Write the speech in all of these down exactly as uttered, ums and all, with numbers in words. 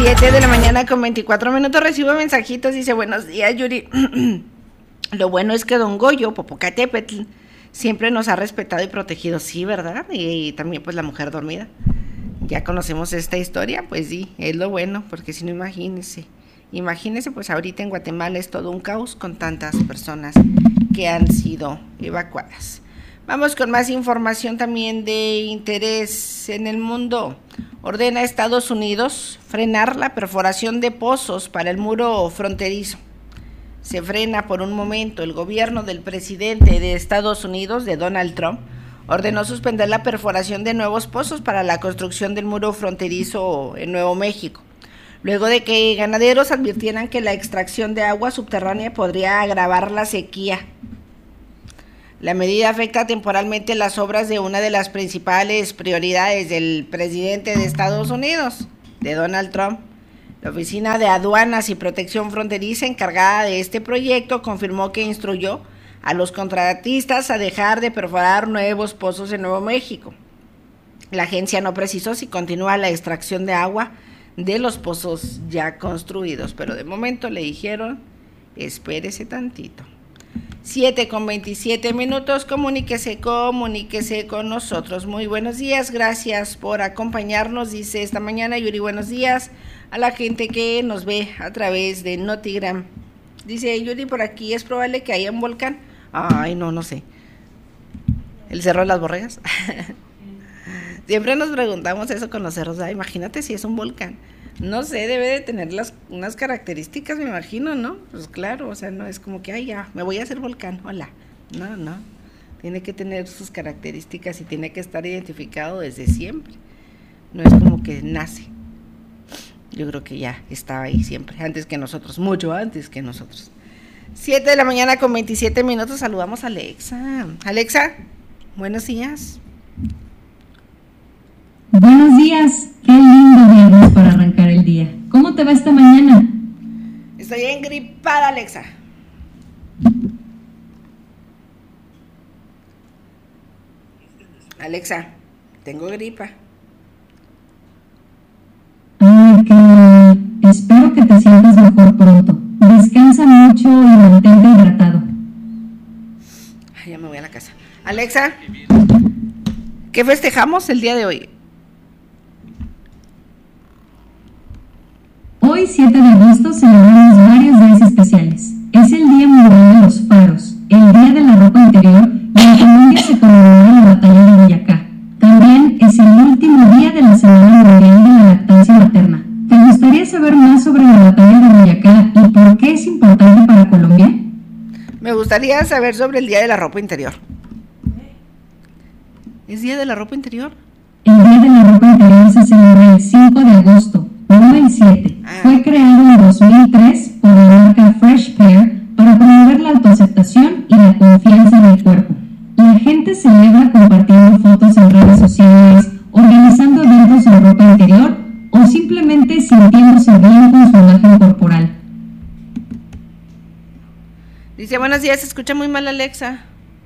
siete de la mañana con veinticuatro minutos. Recibo mensajitos, dice: buenos días, Yuri. Lo bueno es que don Goyo Popocatépetl siempre nos ha respetado y protegido, sí, ¿verdad? Y, y también pues la mujer dormida. Ya conocemos esta historia, pues sí, es lo bueno, porque si no, imagínense, imagínense, pues ahorita en Guatemala es todo un caos con tantas personas que han sido evacuadas. Vamos con más información también de interés en el mundo. Ordena a Estados Unidos frenar la perforación de pozos para el muro fronterizo. Se frena por un momento. El gobierno del presidente de Estados Unidos, de Donald Trump, ordenó suspender la perforación de nuevos pozos para la construcción del muro fronterizo en Nuevo México, luego de que ganaderos advirtieran que la extracción de agua subterránea podría agravar la sequía. La medida afecta temporalmente las obras de una de las principales prioridades del presidente de Estados Unidos, de Donald Trump. La Oficina de Aduanas y Protección Fronteriza, encargada de este proyecto, confirmó que instruyó a los contratistas a dejar de perforar nuevos pozos en Nuevo México. La agencia no precisó si continúa la extracción de agua de los pozos ya construidos, pero de momento le dijeron: espérese tantito. siete con veintisiete minutos, comuníquese, comuníquese con nosotros. Muy buenos días, gracias por acompañarnos, dice esta mañana Yuri. Buenos días a la gente que nos ve a través de Notigram. Dice Yuri, por aquí es probable que haya un volcán. Ay, no, no sé. ¿El Cerro de las Borregas? Siempre nos preguntamos eso con los cerros. Ah, imagínate si es un volcán. No sé, debe de tener las, unas características, me imagino, ¿no? Pues claro, o sea, no es como que, ay, ya, me voy a hacer volcán, hola. No, no. Tiene que tener sus características y tiene que estar identificado desde siempre. No es como que nace. Yo creo que ya estaba ahí siempre, antes que nosotros, mucho antes que nosotros. siete de la mañana con veintisiete minutos, saludamos a Alexa. Alexa, buenos días. Buenos días, qué lindo viernes para arrancar el día. ¿Cómo te va esta mañana? Estoy engripada, Alexa. Alexa, tengo gripa. Ay, qué... espero que te sientas mejor pronto. Descansa mucho y mantente hidratado. Ay, ya me voy a la casa. Alexa, ¿qué festejamos el día de hoy? Hoy, siete de agosto, celebramos varios días especiales. Es el Día Mundial de los Faros, el Día de la Ropa Interior, y en Colombia se conmemora la Batalla de Boyacá. También es el último día de la Semana Mundial de la Lactancia Materna. ¿Te gustaría saber más sobre la Batalla de Boyacá y por qué es importante para Colombia? Me gustaría saber sobre el Día de la Ropa Interior. ¿Es Día de la Ropa Interior? El Día de la Ropa Interior se celebra el cinco de agosto, no el siete. Ah. Fue creado en dos mil tres por la marca Fresh Pair para promover la autoaceptación y la confianza en el cuerpo. La gente celebra compartiendo fotos en redes sociales, organizando eventos en ropa interior o simplemente sintiéndose bien con su imagen corporal. Dice: buenos días, se escucha muy mal, Alexa.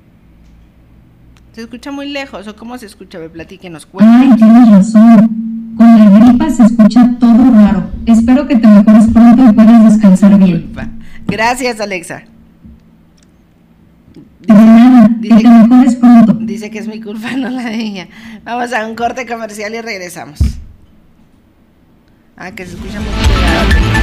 ¿Se escucha muy lejos o cómo se escucha? Me platíquenos. Ay, tienes razón. Con la gripa se escucha todo raro. Espero que te mejores pronto y puedas descansar bien. Gracias, Alexa. De nada, que te mejores pronto. Dice que es mi culpa, no la de ella. Vamos a un corte comercial y regresamos. Ah, que se escucha muy bien.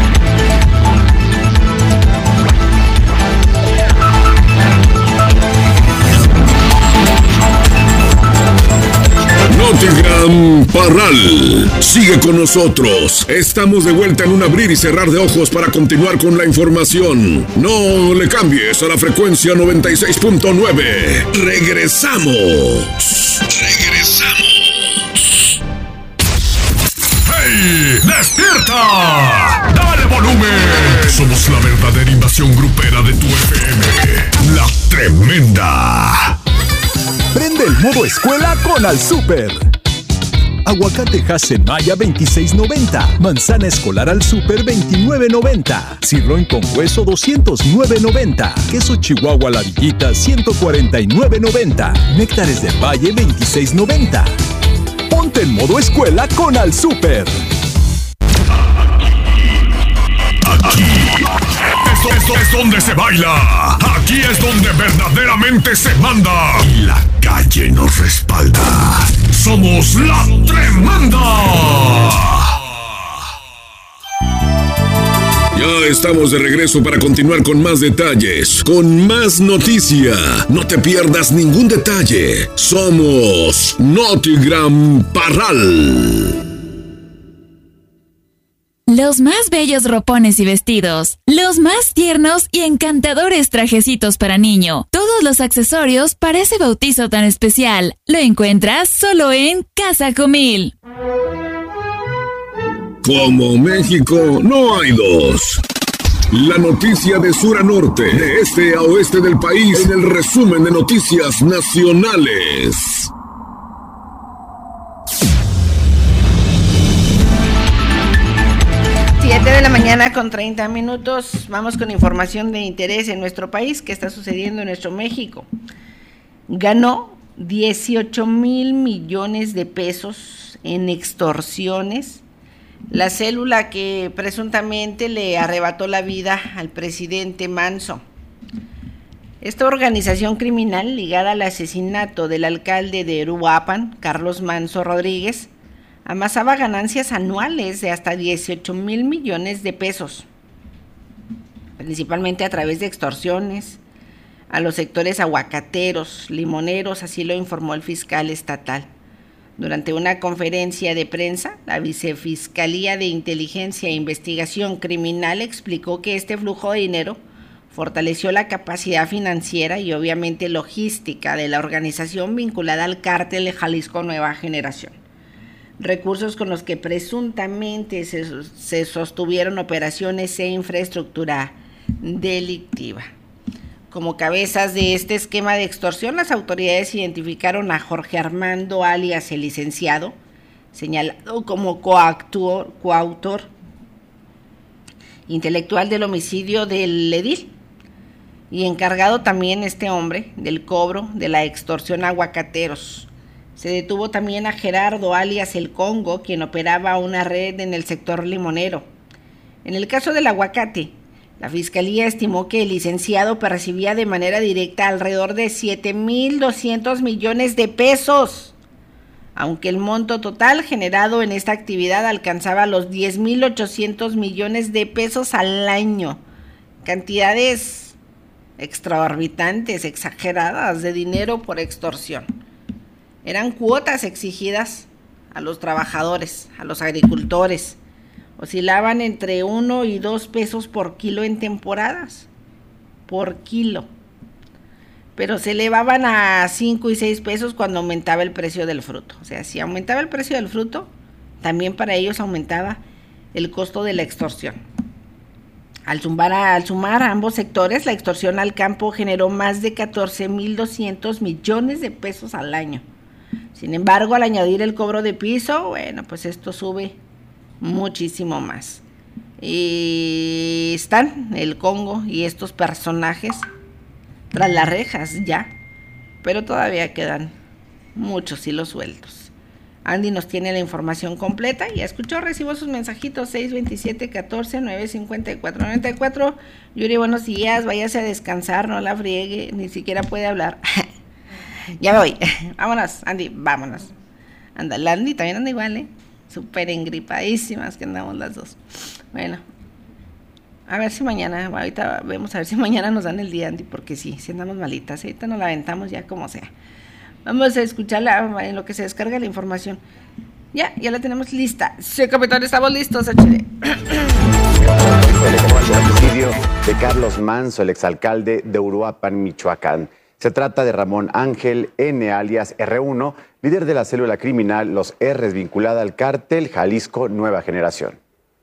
Notigram Parral, sigue con nosotros. Estamos de vuelta en un abrir y cerrar de ojos para continuar con la información. No le cambies a la frecuencia noventa y seis punto nueve. Regresamos. Regresamos. ¡Hey! ¡Despierta! ¡Dale volumen! Somos la verdadera invasión grupera de tu F M. La Tremenda. Prende el modo escuela con Al Súper. Aguacate Hass-Maya veintiséis noventa. Manzana escolar Al Súper veintinueve noventa. Sirloin con hueso doscientos nueve noventa. Queso Chihuahua La Villita ciento cuarenta y nueve noventa. Néctares del Valle veintiséis noventa. Ponte en modo escuela con Al Súper. Esto, esto es donde se baila. Aquí es donde verdaderamente se manda. Y la calle nos respalda. Somos la Tremenda. Ya estamos de regreso para continuar con más detalles, con más noticia. No te pierdas ningún detalle. Somos Notigram Parral. Los más bellos ropones y vestidos, los más tiernos y encantadores trajecitos para niño, todos los accesorios para ese bautizo tan especial, lo encuentras solo en Casa Comil. Como México, no hay dos. La noticia de sur a norte, de este a oeste del país, en el resumen de noticias nacionales. siete de la mañana con treinta minutos. Vamos con información de interés en nuestro país. ¿Qué está sucediendo en nuestro México? Ganó dieciocho mil millones de pesos en extorsiones la célula que presuntamente le arrebató la vida al presidente Manso. Esta organización criminal ligada al asesinato del alcalde de Uruapan, Carlos Manso Rodríguez, amasaba ganancias anuales de hasta dieciocho mil millones de pesos, principalmente a través de extorsiones a los sectores aguacateros, limoneros, así lo informó el fiscal estatal. Durante una conferencia de prensa, la Vicefiscalía de Inteligencia e Investigación Criminal explicó que este flujo de dinero fortaleció la capacidad financiera y obviamente logística de la organización vinculada al cártel de Jalisco Nueva Generación. Recursos con los que presuntamente se, se sostuvieron operaciones e infraestructura delictiva. Como cabezas de este esquema de extorsión, las autoridades identificaron a Jorge Armando, alias el licenciado, señalado como coautor, coautor intelectual del homicidio del edil, y encargado también este hombre del cobro de la extorsión a aguacateros. Se detuvo también a Gerardo, alias el Congo, quien operaba una red en el sector limonero. En el caso del aguacate, la Fiscalía estimó que el licenciado percibía de manera directa alrededor de siete mil doscientos millones de pesos, aunque el monto total generado en esta actividad alcanzaba los diez mil ochocientos millones de pesos al año. Cantidades extraorbitantes, exageradas de dinero por extorsión. Eran cuotas exigidas a los trabajadores, a los agricultores. Oscilaban entre uno y dos pesos por kilo en temporadas, por kilo. Pero se elevaban a cinco y seis pesos cuando aumentaba el precio del fruto. O sea, si aumentaba el precio del fruto, también para ellos aumentaba el costo de la extorsión. Al sumar, a, al sumar a ambos sectores, la extorsión al campo generó más de catorce mil doscientos millones de pesos al año. Sin embargo, al añadir el cobro de piso, bueno, pues esto sube muchísimo más. Y están el Congo y estos personajes tras las rejas ya, pero todavía quedan muchos hilos sueltos. Andy nos tiene la información completa. Ya escuchó, recibo sus mensajitos seis veintisiete catorce nueve cincuenta y cuatro noventa y cuatro. Yuri, buenos días, váyase a descansar, no la friegue, ni siquiera puede hablar. Ya me voy. Vámonos, Andy, vámonos. Anda, la Andy también anda igual, ¿eh? Súper engripadísimas que andamos las dos. Bueno, a ver si mañana, ahorita vemos a ver si mañana nos dan el día, Andy, porque sí, si andamos malitas, ahorita nos la aventamos ya como sea. Vamos a escucharla en lo que se descarga la información. Ya, ya la tenemos lista. Sí, capitán, estamos listos, H D. El homicidio de Carlos Manso, el exalcalde de Uruapan, Michoacán. Se trata de Ramón Ángel N., alias erre uno, líder de la célula criminal Los R's, vinculada al cártel Jalisco Nueva Generación.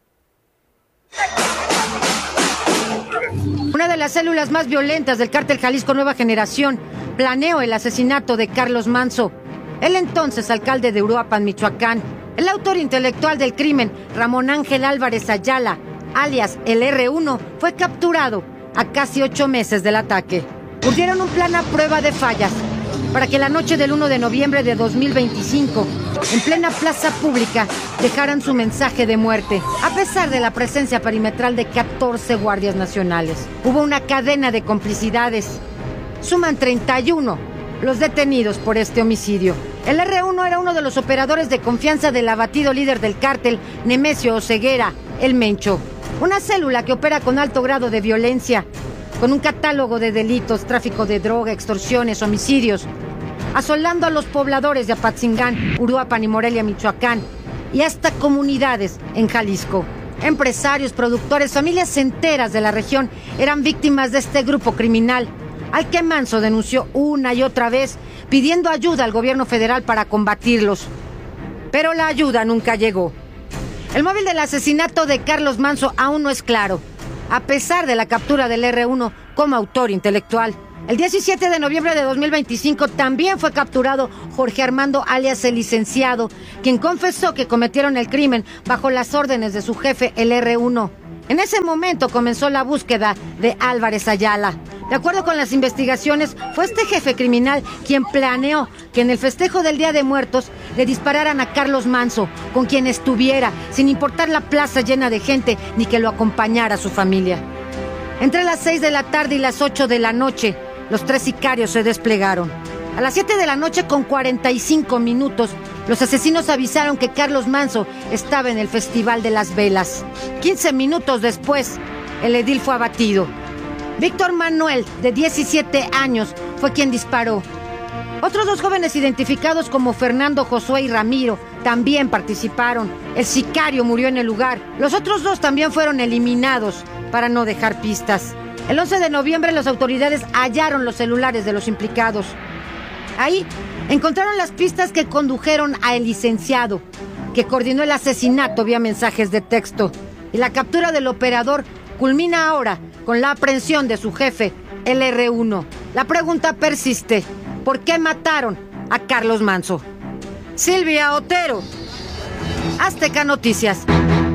Una de las células más violentas del cártel Jalisco Nueva Generación planeó el asesinato de Carlos Manso, el entonces alcalde de Uruapan, Michoacán. El autor intelectual del crimen, Ramón Ángel Álvarez Ayala, alias el erre uno, fue capturado a casi ocho meses del ataque. Urdieron un plan a prueba de fallas para que la noche del uno de noviembre de dos mil veinticinco, en plena plaza pública, dejaran su mensaje de muerte, a pesar de la presencia perimetral de catorce guardias nacionales. Hubo una cadena de complicidades. Suman treinta y uno los detenidos por este homicidio. El erre uno era uno de los operadores de confianza del abatido líder del cártel, Nemesio Oseguera, el Mencho. Una célula que opera con alto grado de violencia, con un catálogo de delitos, tráfico de droga, extorsiones, homicidios, asolando a los pobladores de Apatzingán, Uruapan y Morelia, Michoacán, y hasta comunidades en Jalisco. Empresarios, productores, familias enteras de la región eran víctimas de este grupo criminal, al que Manso denunció una y otra vez, pidiendo ayuda al gobierno federal para combatirlos. Pero la ayuda nunca llegó. El móvil del asesinato de Carlos Manso aún no es claro, a pesar de la captura del erre uno como autor intelectual. El diecisiete de noviembre de dos mil veinticinco también fue capturado Jorge Armando alias el Licenciado, quien confesó que cometieron el crimen bajo las órdenes de su jefe, el erre uno. En ese momento comenzó la búsqueda de Álvarez Ayala. De acuerdo con las investigaciones, fue este jefe criminal quien planeó que en el festejo del Día de Muertos le dispararan a Carlos Manso, con quien estuviera, sin importar la plaza llena de gente ni que lo acompañara su familia. Entre las seis de la tarde y las ocho de la noche, los tres sicarios se desplegaron. A las siete de la noche con cuarenta y cinco minutos, los asesinos avisaron que Carlos Manso estaba en el Festival de las Velas. quince minutos después, el edil fue abatido. Víctor Manuel, de diecisiete años, fue quien disparó. Otros dos jóvenes identificados como Fernando, Josué y Ramiro también participaron. El sicario murió en el lugar. Los otros dos también fueron eliminados para no dejar pistas. El once de noviembre las autoridades hallaron los celulares de los implicados. Ahí encontraron las pistas que condujeron a el Licenciado, que coordinó el asesinato vía mensajes de texto. Y la captura del operador culmina ahora con la aprehensión de su jefe, el erre uno. La pregunta persiste: ¿por qué mataron a Carlos Manso? Silvia Otero, Azteca Noticias.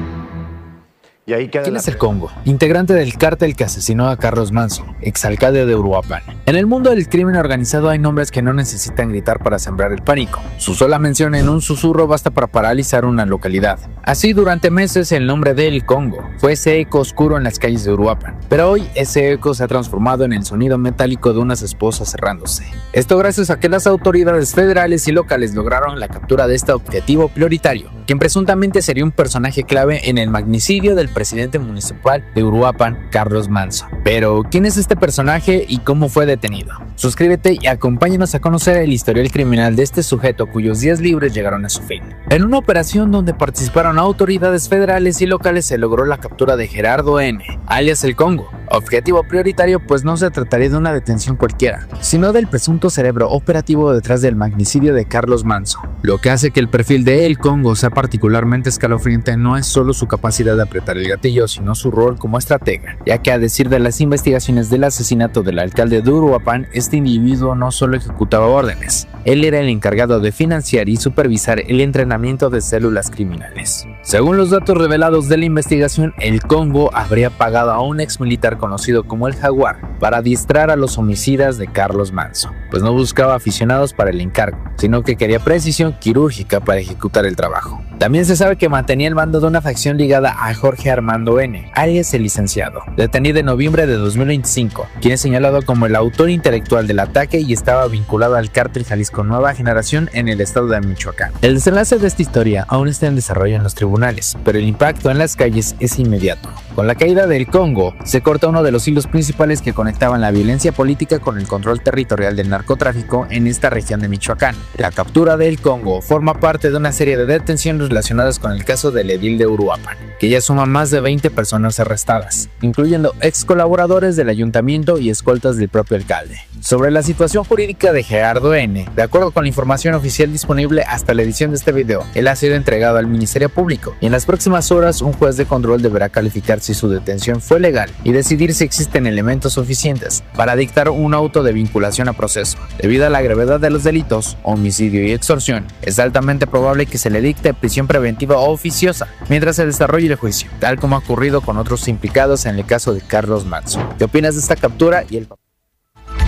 Y ahí queda ¿Quién la... es el Congo? Integrante del cártel que asesinó a Carlos Manso, exalcalde de Uruapan. En el mundo del crimen organizado hay nombres que no necesitan gritar para sembrar el pánico. Su sola mención en un susurro basta para paralizar una localidad. Así, durante meses el nombre de El Congo fue ese eco oscuro en las calles de Uruapan. Pero hoy ese eco se ha transformado en el sonido metálico de unas esposas cerrándose. Esto gracias a que las autoridades federales y locales lograron la captura de este objetivo prioritario, quien presuntamente sería un personaje clave en el magnicidio del presidente municipal de Uruapan, Carlos Manso. Pero, ¿quién es este personaje y cómo fue detenido? Suscríbete y acompáñanos a conocer el historial criminal de este sujeto cuyos días libres llegaron a su fin. En una operación donde participaron autoridades federales y locales se logró la captura de Gerardo N., alias El Congo. Objetivo prioritario, pues no se trataría de una detención cualquiera, sino del presunto cerebro operativo detrás del magnicidio de Carlos Manso. Lo que hace que el perfil de El Congo sea particularmente escalofriante no es solo su capacidad de apretar el gatillo, sino su rol como estratega, ya que a decir de las investigaciones del asesinato del alcalde de Uruapan, este individuo no solo ejecutaba órdenes, él era el encargado de financiar y supervisar el entrenamiento de células criminales. Según los datos revelados de la investigación, El Congo habría pagado a un ex militar conocido como el Jaguar para adiestrar a los homicidas de Carlos Manso, pues no buscaba aficionados para el encargo, sino que quería precisión quirúrgica para ejecutar el trabajo. También se sabe que mantenía el mando de una facción ligada a Jorge Armando N., alias el Licenciado, detenido en noviembre de dos mil veinticinco, quien es señalado como el autor intelectual del ataque y estaba vinculado al cártel Jalisco Nueva Generación en el estado de Michoacán. El desenlace de esta historia aún está en desarrollo en los tribunales, pero el impacto en las calles es inmediato. Con la caída del Congo, se corta uno de los hilos principales que conectaban la violencia política con el control territorial del narcotráfico en esta región de Michoacán. La captura del Congo forma parte de una serie de detenciones relacionadas con el caso del edil de Uruapan, que ya suma más de veinte personas arrestadas, incluyendo ex colaboradores del ayuntamiento y escoltas del propio alcalde. Sobre la situación jurídica de Gerardo N., de acuerdo con la información oficial disponible hasta la edición de este video, él ha sido entregado al Ministerio Público y en las próximas horas un juez de control deberá calificar si su detención fue legal y decidir si existen elementos suficientes para dictar un auto de vinculación a proceso. Debido a la gravedad de los delitos, homicidio y extorsión, es altamente probable que se le dicte prisión preventiva o oficiosa mientras se desarrolle el juicio, tal como ha ocurrido con otros implicados en el caso de Carlos Manso. ¿Qué opinas de esta captura y el papel?